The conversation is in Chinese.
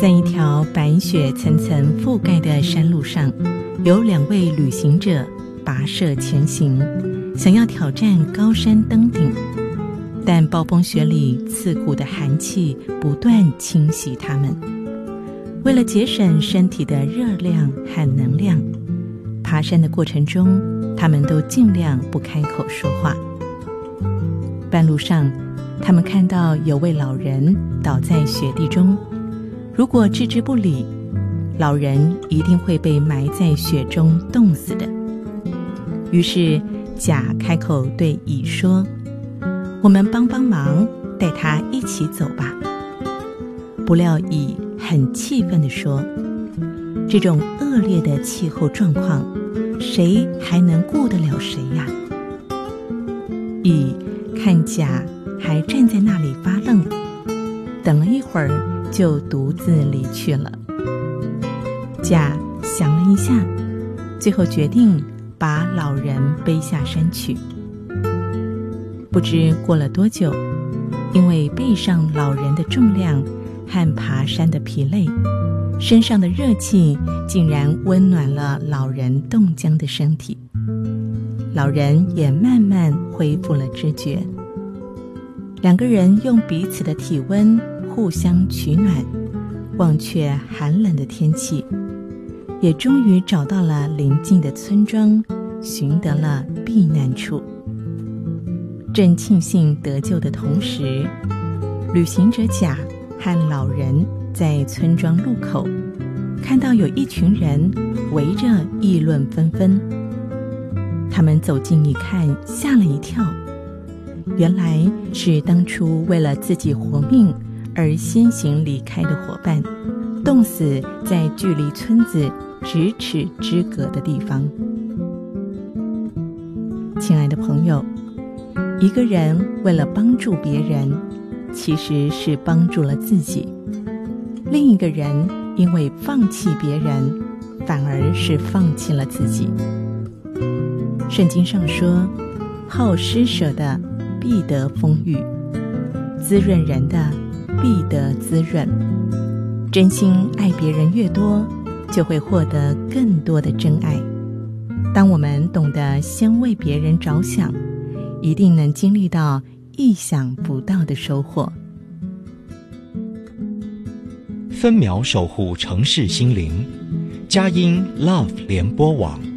在一条白雪层层覆盖的山路上，有2位旅行者跋涉前行，想要挑战高山登顶，但暴风雪里刺骨的寒气不断侵袭他们。为了节省身体的热量和能量，爬山的过程中，他们都尽量不开口说话。半路上，他们看到有位老人倒在雪地中，如果置之不理，老人一定会被埋在雪中冻死的。于是甲开口对乙说：“我们帮忙，带他一起走吧。”不料乙很气愤地说：“这种恶劣的气候状况，谁还能顾得了谁呀？”乙看甲还站在那里发愣，等了一会儿就独自离去了。甲想了一下，最后决定把老人背下山去。不知过了多久，因为背上老人的重量和爬山的疲累，身上的热气竟然温暖了老人冻僵的身体，老人也慢慢恢复了知觉。2个人用彼此的体温互相取暖，忘却寒冷的天气，也终于找到了邻近的村庄，寻得了避难处。正庆幸得救的同时，旅行者甲和老人在村庄路口看到有一群人围着议论纷纷。他们走近一看，吓了一跳，原来是当初为了自己活命而先行离开的伙伴，冻死在距离村子咫尺之隔的地方。亲爱的朋友，一个人为了帮助别人，其实是帮助了自己；另一个人因为放弃别人，反而是放弃了自己。圣经上说，好施舍的必得丰裕，滋润人的必得滋润。真心爱别人越多，就会获得更多的真爱。当我们懂得先为别人着想，一定能经历到意想不到的收获。 分秒守护城市心灵，佳音 Love 联播网。